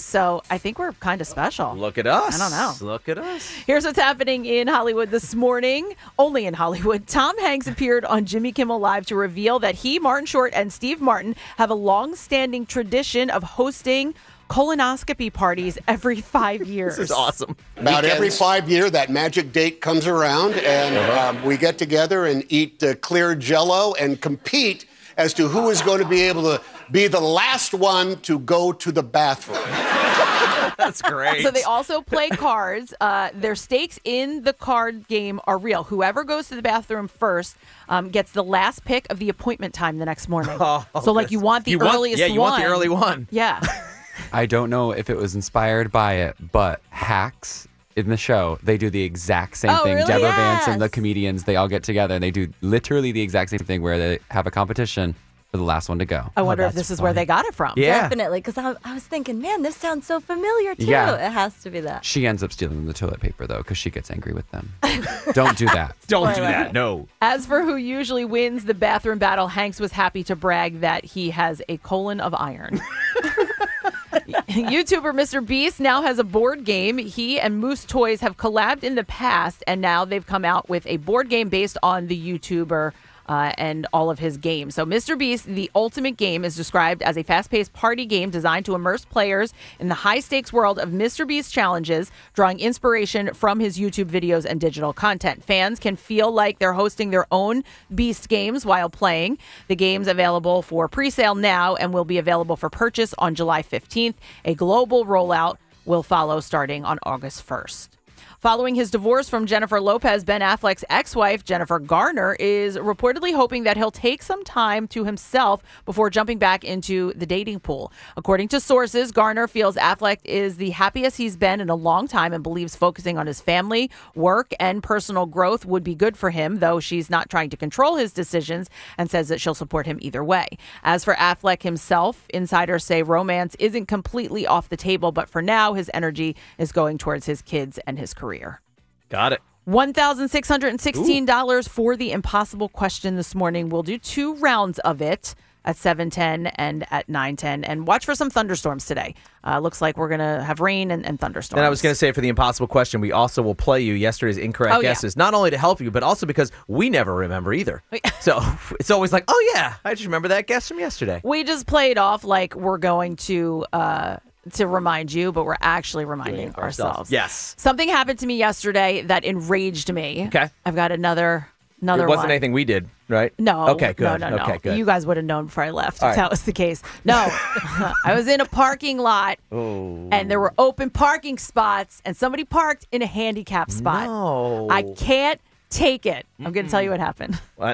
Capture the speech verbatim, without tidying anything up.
so I think we're kind of special. Look at us. I don't know. Look at us. Here's what's happening in Hollywood this morning. Only in Hollywood. Tom Hanks appeared on Jimmy Kimmel Live to reveal that he, Martin Short, and Steve Martin have a long-standing tradition of hosting colonoscopy parties every five years. This is awesome. About every five year, that magic date comes around, and um, we get together and eat uh, clear Jell-O and compete as to who is going to be able to be the last one to go to the bathroom. That's great. So they also play cards. Uh, their stakes in the card game are real. Whoever goes to the bathroom first um, gets the last pick of the appointment time the next morning. Oh, so, like, you want the you want, earliest yeah, you one. want the early one. Yeah. I don't know if it was inspired by it, but Hacks in the show, they do the exact same Oh, thing. really? Deborah Vance and the Yes. comedians, they all get together and they do literally the exact same thing where they have a competition for the last one to go. I wonder if that's this is where they got it from. Yeah. Definitely, because I, I was thinking, man, this sounds so familiar, too. Yeah. It has to be that. She ends up stealing the toilet paper, though, because she gets angry with them. Don't do that. Don't do Right, that. right. No. As for who usually wins the bathroom battle, Hanks was happy to brag that he has a colon of iron. YouTuber Mister Beast now has a board game. He and Moose Toys have collabed in the past, and now they've come out with a board game based on the YouTuber uh, and all of his games. So Mister Beast, the ultimate game, is described as a fast-paced party game designed to immerse players in the high-stakes world of Mister Beast challenges, drawing inspiration from his YouTube videos and digital content. Fans can feel like they're hosting their own Beast games while playing. The game's available for pre-sale now and will be available for purchase on July fifteenth. A global rollout will follow starting on August first. Following his divorce from Jennifer Lopez, Ben Affleck's ex-wife, Jennifer Garner, is reportedly hoping that he'll take some time to himself before jumping back into the dating pool. According to sources, Garner feels Affleck is the happiest he's been in a long time and believes focusing on his family, work, and personal growth would be good for him, though she's not trying to control his decisions and says that she'll support him either way. As for Affleck himself, insiders say romance isn't completely off the table, but for now, his energy is going towards his kids and his career. Got it. one thousand six hundred sixteen dollars for the impossible question this morning. We'll do two rounds of it at seven ten and at nine ten. And watch for some thunderstorms today. Uh, looks like we're going to have rain and, and thunderstorms. And I was going to say, for the impossible question, we also will play you yesterday's incorrect Oh, yeah. guesses, not only to help you, but also because we never remember either. So it's always like, oh, yeah, I just remember that guess from yesterday. We just played off like we're going to... Uh, to remind you, but we're actually reminding Doing it ourselves. ourselves. Yes. Something happened to me yesterday that enraged me. Okay. I've got another another It wasn't one. anything we did, right? No. Okay, good. No, no, no. Okay, good. You guys would have known before I left All if right. that was the case. No. I was in a parking lot, Oh. and there were open parking spots, and somebody parked in a handicap spot. No. I can't take it. I'm going to tell you what happened. I,